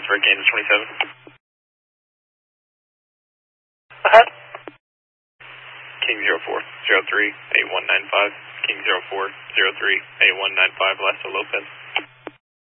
for Kansas 27. King 0403 8195. King 0403 8195. Last to Lopez.